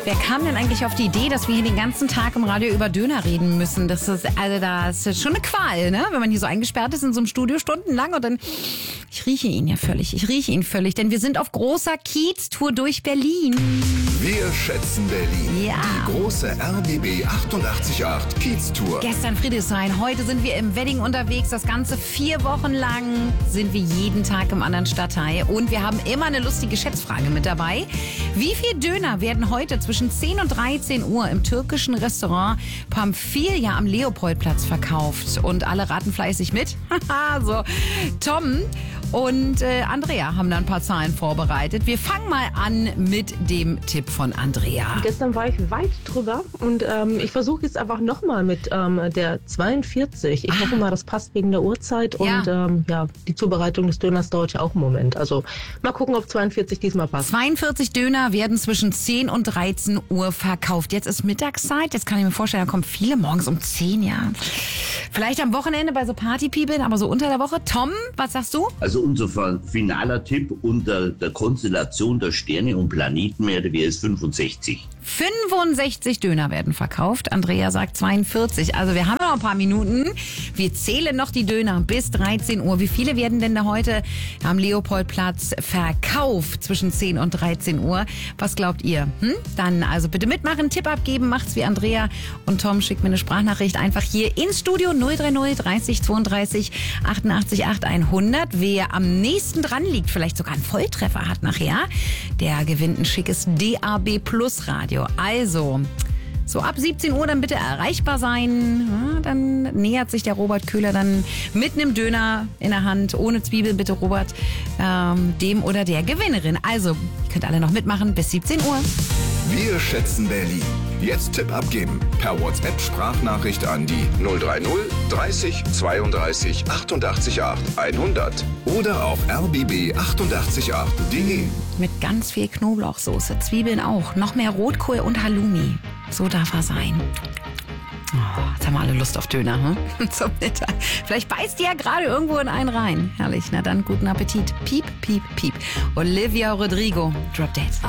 Wer kam denn eigentlich auf die Idee, dass wir hier den ganzen Tag im Radio über Döner reden müssen? Das ist schon eine Qual, ne? Wenn man hier so eingesperrt ist in so einem Studio stundenlang und dann... Ich rieche ihn völlig, denn wir sind auf großer Kiez-Tour durch Berlin. Wir schätzen Berlin. Ja. Die große RBB 888 Kiez-Tour. Gestern Friedrichshain, heute sind wir im Wedding unterwegs. Das Ganze 4 Wochen lang sind wir jeden Tag im anderen Stadtteil. Und wir haben immer eine lustige Schätzfrage mit dabei. Wie viel Döner werden heute zwischen 10 und 13 Uhr im türkischen Restaurant Pamphylia am Leopoldplatz verkauft? Und alle raten fleißig mit. So, Tom und Andrea haben da ein paar Zahlen vorbereitet. Wir fangen mal an mit dem Tipp von Andrea. Gestern war ich weit drüber und ich versuche jetzt einfach nochmal mit der 42. Ich hoffe mal, das passt wegen der Uhrzeit und die Zubereitung des Döners dauert ja auch einen Moment. Also mal gucken, ob 42 diesmal passt. 42 Döner werden zwischen 10 und 13 Uhr verkauft. Jetzt ist Mittagszeit, jetzt kann ich mir vorstellen, da kommen viele morgens um 10, ja. Vielleicht am Wochenende bei so Partypeoplen, aber so unter der Woche. Tom, was sagst du? Also unser finaler Tipp unter der Konstellation der Sterne und Planetenmeere wäre es 65. 65 Döner werden verkauft. Andrea sagt 42. Also wir haben noch ein paar Minuten. Wir zählen noch die Döner bis 13 Uhr. Wie viele werden denn da heute am Leopoldplatz verkauft zwischen 10 und 13 Uhr? Was glaubt ihr? Dann also bitte mitmachen, Tipp abgeben, macht's wie Andrea und Tom. Schickt mir eine Sprachnachricht einfach hier ins Studio 030 30 32 88 8 100. Wer am nächsten dran liegt, vielleicht sogar einen Volltreffer hat nachher, der gewinnt ein schickes DAB Plus Radio. Also, so ab 17 Uhr dann bitte erreichbar sein. Ja, dann nähert sich der Robert Köhler dann mit einem Döner in der Hand, ohne Zwiebel, bitte Robert, dem oder der Gewinnerin. Also, ihr könnt alle noch mitmachen bis 17 Uhr. Wir schätzen Berlin. Jetzt Tipp abgeben. Per WhatsApp-Sprachnachricht an die 030 30 32 88 8 100. Oder auf rbb888.de. Mit ganz viel Knoblauchsoße, Zwiebeln auch, noch mehr Rotkohl und Halloumi. So darf er sein. Oh, jetzt haben wir alle Lust auf Döner, zum Mittag. Vielleicht beißt ihr ja gerade irgendwo in einen rein. Herrlich, na dann guten Appetit. Piep, piep, piep. Olivia Rodrigo, Drop Dead.